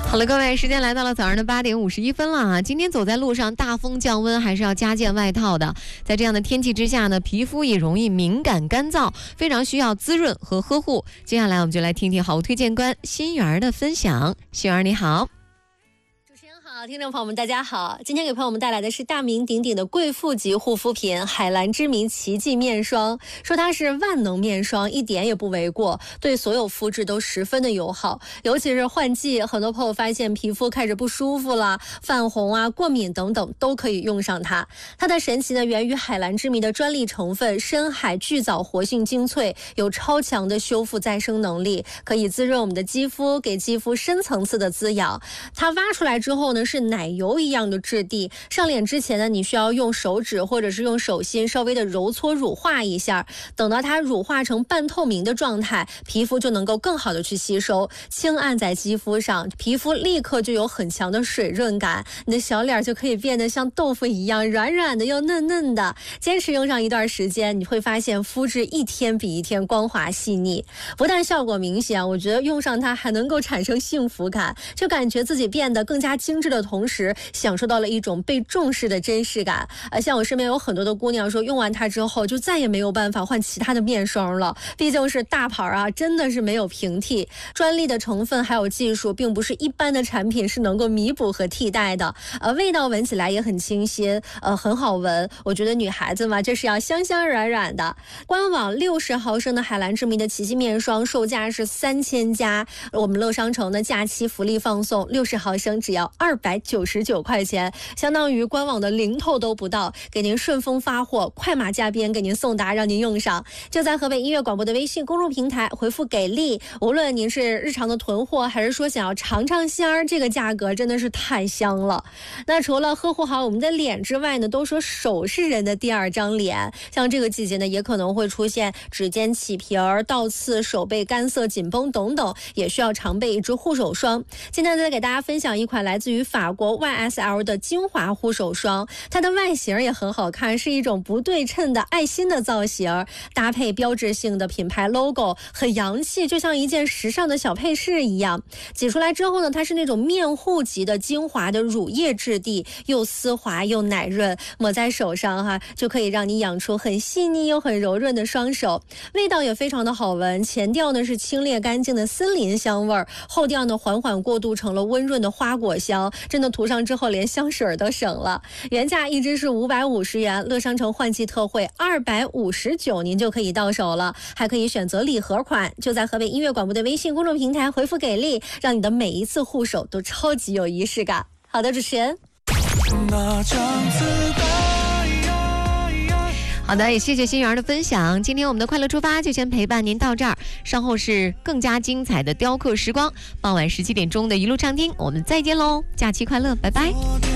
好了，各位，时间来到了早上的8点51分了啊！今天走在路上，大风降温，还是要加件外套的。在这样的天气之下呢，皮肤也容易敏感干燥，非常需要滋润和呵护。接下来我们就来听听好物推荐官心媛的分享。心媛你好。 好，听众朋友们大家好，今天给朋友们带来的是大名鼎鼎的贵妇级护肤品海蓝之谜奇迹面霜。说它是万能面霜一点也不为过，对所有肤质都十分的友好。尤其是换季，很多朋友发现皮肤开始不舒服了，泛红啊、过敏等等都可以用上它。它的神奇呢源于海蓝之谜的专利成分深海巨藻活性精粹，有超强的修复再生能力，可以滋润我们的肌肤，给肌肤深层次的滋养。它挖出来之后呢，是奶油一样的质地，上脸之前呢，你需要用手指或者是用手心稍微的揉搓乳化一下，等到它乳化成半透明的状态，皮肤就能够更好的去吸收，轻按在肌肤上，皮肤立刻就有很强的水润感，你的小脸就可以变得像豆腐一样软软的又嫩嫩的。坚持用上一段时间，你会发现肤质一天比一天光滑细腻，不但效果明显，我觉得用上它还能够产生幸福感，就感觉自己变得更加精致的同时，享受到了一种被重视的真实感。像我身边有很多的姑娘说，用完它之后就再也没有办法换其他的面霜了，毕竟是大牌啊，真的是没有平替。专利的成分还有技术，并不是一般的产品是能够弥补和替代的。味道闻起来也很清新，很好闻。我觉得女孩子嘛，这是要香香软软的。官网60毫升的海蓝之谜的奇迹面霜，售价是3000加，我们乐商城的假期福利放送，60毫升只要299块钱，相当于官网的零头都不到，给您顺丰发货，快马加鞭给您送达，让您用上。就在河北音乐广播的微信公众平台回复给力，无论您是日常的囤货，还是说想要尝尝鲜儿，这个价格真的是太香了。那除了呵护好我们的脸之外呢，都说手是人的第二张脸，像这个季节呢，也可能会出现指尖起皮儿、倒刺、手背干涩紧绷等等，也需要常备一支护手霜。今天再给大家分享一款来自于法国YSL 的精华护手霜，它的外形也很好看，是一种不对称的爱心的造型，搭配标志性的品牌 logo， 很洋气，就像一件时尚的小配饰一样。挤出来之后呢，它是那种面护级的精华的乳液质地，又丝滑又奶润，抹在手上就可以让你养出很细腻又很柔润的双手。味道也非常的好闻，前调呢是清冽干净的森林香味儿，后调呢缓缓过渡成了温润的花果香，真的涂上之后连香水都省了。原价一支是550元，乐商城换季特惠259，您就可以到手了，还可以选择礼盒款。就在河北音乐广播的微信公众平台回复给力，让你的每一次护手都超级有仪式感。好的，主持人。 好的，也谢谢心媛的分享。今天我们的快乐出发就先陪伴您到这儿，稍后是更加精彩的雕刻时光，傍晚17点钟的一路畅听，我们再见喽，假期快乐，拜拜。